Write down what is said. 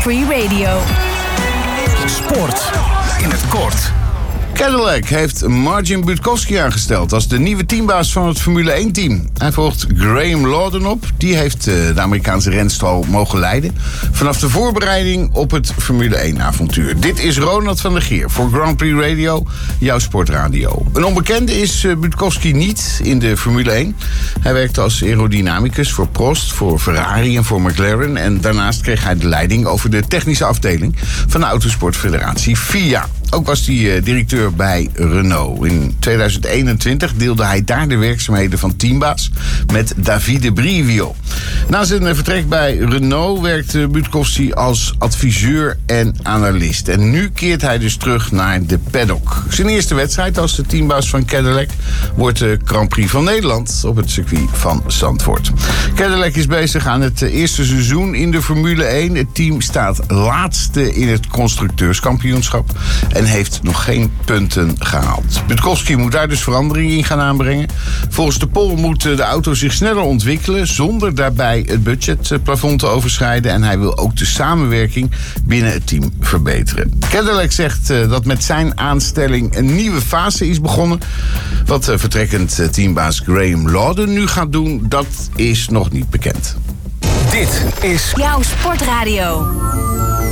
Prix Radio. Sport in het kort. Cadillac heeft Marcin Budkowski aangesteld als de nieuwe teambaas van het Formule 1-team. Hij volgt Graham Lawden op. Die heeft de Amerikaanse renstal mogen leiden vanaf de voorbereiding op het Formule 1-avontuur. Dit is Ronald van der Geer voor Grand Prix Radio, jouw sportradio. Een onbekende is Budkowski niet in de Formule 1. Hij werkte als aerodynamicus voor Prost, voor Ferrari en voor McLaren. En daarnaast kreeg hij de leiding over de technische afdeling van de Autosportfederatie FIA. Ook was hij directeur bij Renault. In 2021 deelde hij daar de werkzaamheden van teambaas met Davide Brivio. Na zijn vertrek bij Renault werkte Budkowski als adviseur en analist. En nu keert hij dus terug naar de paddock. Zijn eerste wedstrijd als de teambaas van Cadillac wordt de Grand Prix van Nederland op het circuit van Zandvoort. Cadillac is bezig aan het eerste seizoen in de Formule 1. Het team staat laatste in het constructeurskampioenschap en heeft nog geen punten gehaald. Budkowski moet daar dus verandering in gaan aanbrengen. Volgens de poll moet de auto zich sneller ontwikkelen zonder daarbij het budgetplafond te overschrijden. En hij wil ook de samenwerking binnen het team verbeteren. Cadillac zegt dat met zijn aanstelling een nieuwe fase is begonnen. Wat vertrekkend teambaas Graham Lawden nu gaat doen, dat is nog niet bekend. Dit is Jouw sportradio.